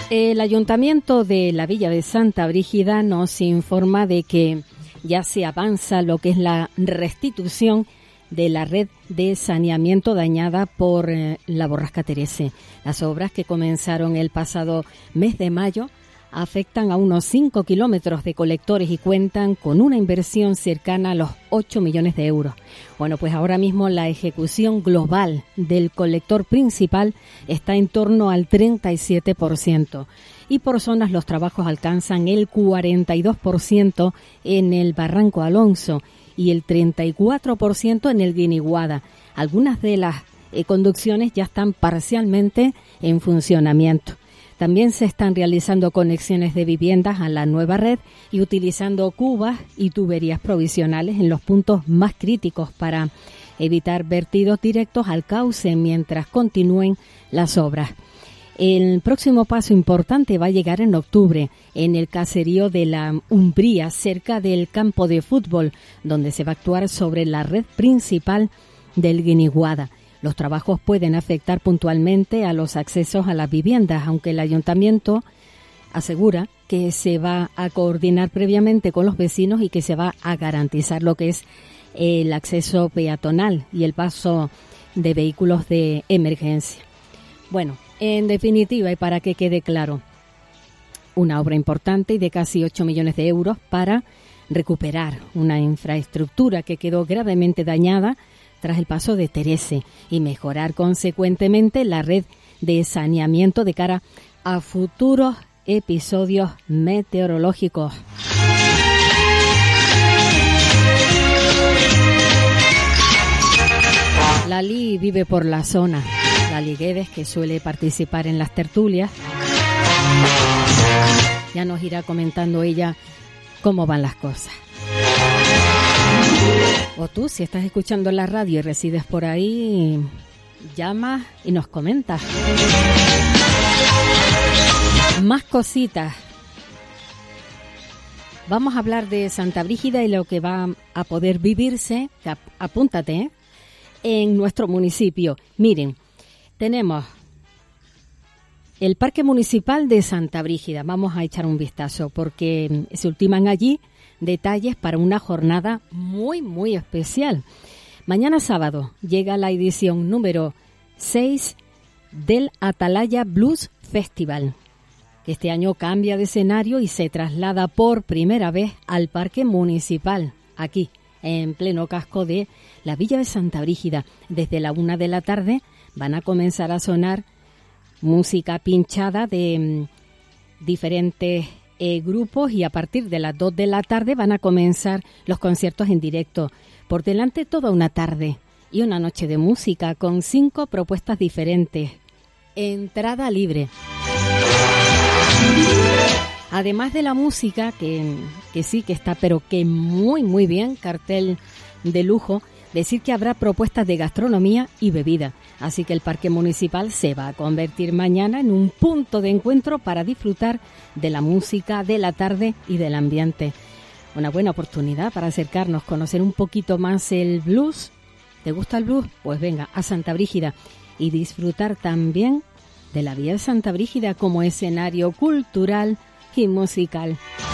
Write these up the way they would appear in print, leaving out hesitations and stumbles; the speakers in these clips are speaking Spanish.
El Ayuntamiento de la Villa de Santa Brígida nos informa de que ya se avanza lo que es la restitución de la red de saneamiento dañada por la borrasca Terese. Las obras que comenzaron el pasado mes de mayo afectan a unos 5 kilómetros de colectores y cuentan con una inversión cercana a los 8 millones de euros. Bueno, pues ahora mismo la ejecución global del colector principal está en torno al 37%. Y por zonas los trabajos alcanzan el 42% en el Barranco Alonso y el 34% en el Guiniguada. Algunas de las conducciones ya están parcialmente en funcionamiento. También se están realizando conexiones de viviendas a la nueva red y utilizando cubas y tuberías provisionales en los puntos más críticos para evitar vertidos directos al cauce mientras continúen las obras. El próximo paso importante va a llegar en octubre en el caserío de la Umbría, cerca del campo de fútbol, donde se va a actuar sobre la red principal del Guiniguada. Los trabajos pueden afectar puntualmente a los accesos a las viviendas, aunque el ayuntamiento asegura que se va a coordinar previamente con los vecinos y que se va a garantizar lo que es el acceso peatonal y el paso de vehículos de emergencia. Bueno, en definitiva, y para que quede claro, una obra importante y de casi 8 millones de euros para recuperar una infraestructura que quedó gravemente dañada tras el paso de Terese y mejorar consecuentemente la red de saneamiento de cara a futuros episodios meteorológicos. Lali vive por la zona. Lali Guedes, que suele participar en las tertulias, ya nos irá comentando ella cómo van las cosas. O tú, si estás escuchando la radio y resides por ahí, llama y nos comentas. Más cositas. Vamos a hablar de Santa Brígida y lo que va a poder vivirse, apúntate, en nuestro municipio. Miren, tenemos el Parque Municipal de Santa Brígida. Vamos a echar un vistazo porque se ultiman allí detalles para una jornada muy, muy especial. Mañana sábado llega la edición número 6 del Atalaya Blues Festival, que este año cambia de escenario y se traslada por primera vez al Parque Municipal, aquí, en pleno casco de la Villa de Santa Brígida. Desde la 1 de la tarde van a comenzar a sonar música pinchada de diferentes grupos y a partir de las 2 de la tarde van a comenzar los conciertos en directo. Por delante toda una tarde y una noche de música con 5 propuestas diferentes. Entrada libre. Además de la música, que sí que está, pero que muy, muy bien, cartel de lujo, decir que habrá propuestas de gastronomía y bebida. Así que el Parque Municipal se va a convertir mañana en un punto de encuentro para disfrutar de la música, de la tarde y del ambiente. Una buena oportunidad para acercarnos, conocer un poquito más el blues. ¿Te gusta el blues? Pues venga a Santa Brígida y disfrutar también de la Villa de Santa Brígida como escenario cultural y musical.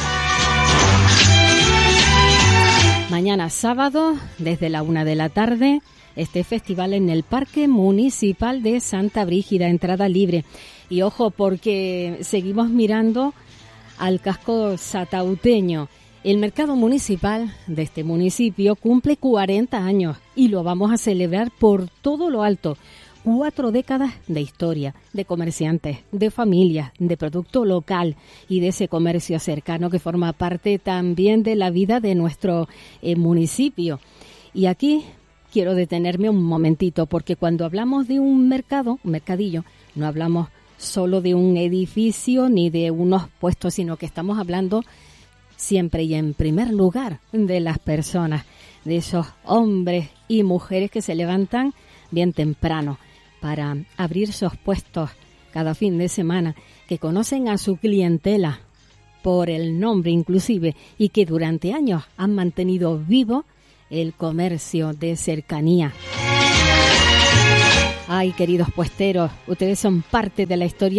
Mañana sábado, desde la 1 de la tarde, este festival en el Parque Municipal de Santa Brígida, entrada libre. Y ojo, porque seguimos mirando al casco satauteño. El mercado municipal de este municipio cumple 40 años y lo vamos a celebrar por todo lo alto. 4 décadas de historia, de comerciantes, de familias, de producto local y de ese comercio cercano que forma parte también de la vida de nuestro municipio. Y aquí quiero detenerme un momentito porque cuando hablamos de un mercado, un mercadillo, no hablamos solo de un edificio ni de unos puestos, sino que estamos hablando siempre y en primer lugar de las personas, de esos hombres y mujeres que se levantan bien temprano para abrir sus puestos cada fin de semana, que conocen a su clientela por el nombre inclusive y que durante años han mantenido vivo el comercio de cercanía. Ay, queridos puesteros, ustedes son parte de la historia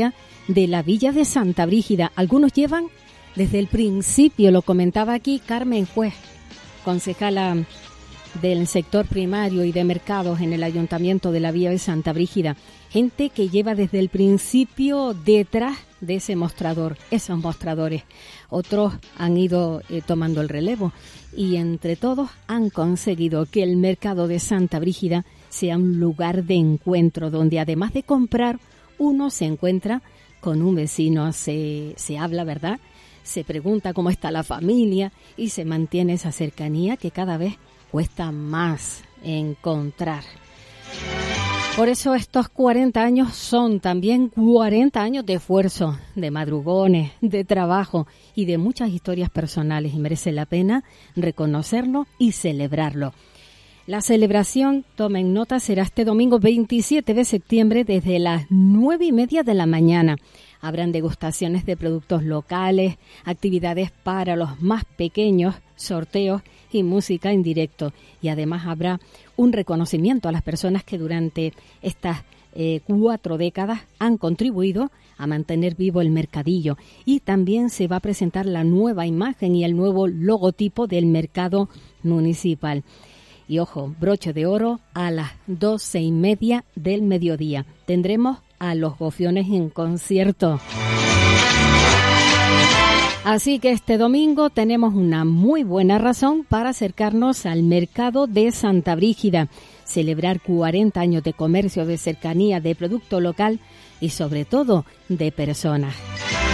de la Villa de Santa Brígida. Algunos llevan desde el principio, lo comentaba aquí Carmen Juez, concejala del sector primario y de mercados en el Ayuntamiento de la Villa de Santa Brígida. Gente que lleva desde el principio detrás de ese mostrador, esos mostradores. Otros han ido tomando el relevo y entre todos han conseguido que el mercado de Santa Brígida sea un lugar de encuentro donde además de comprar uno se encuentra con un vecino, se habla, ¿verdad? Se pregunta cómo está la familia y se mantiene esa cercanía que cada vez cuesta más encontrar. Por eso estos 40 años son también 40 años de esfuerzo, de madrugones, de trabajo y de muchas historias personales, y merece la pena reconocerlo y celebrarlo. La celebración, tomen nota, será este domingo 27 de septiembre desde las 9:30 de la mañana. Habrán degustaciones de productos locales, actividades para los más pequeños, sorteos y música en directo. Y además habrá un reconocimiento a las personas que durante estas 4 décadas han contribuido a mantener vivo el mercadillo. Y también se va a presentar la nueva imagen y el nuevo logotipo del mercado municipal. Y ojo, broche de oro a las 12:30 del mediodía. Tendremos a Los Gofiones en concierto. Así que este domingo tenemos una muy buena razón para acercarnos al mercado de Santa Brígida, celebrar 40 años de comercio, de cercanía, de producto local y sobre todo de personas.